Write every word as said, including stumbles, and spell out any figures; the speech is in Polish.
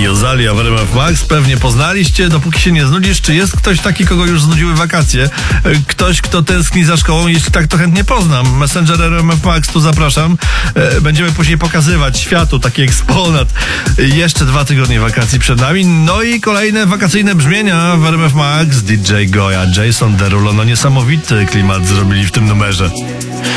Jozalia w R M F Max. Pewnie poznaliście, dopóki się nie znudzisz. Czy jest ktoś taki, kogo już znudziły wakacje? Ktoś, kto tęskni za szkołą? Jeśli tak, to chętnie poznam. Messenger R M F Max, tu zapraszam. Będziemy później pokazywać światu taki eksponat. Jeszcze dwa tygodnie wakacji przed nami. No i kolejne wakacyjne brzmienia w R M F Max. D J Goya, Jason Derulo. No niesamowity klimat zrobili w tym numerze.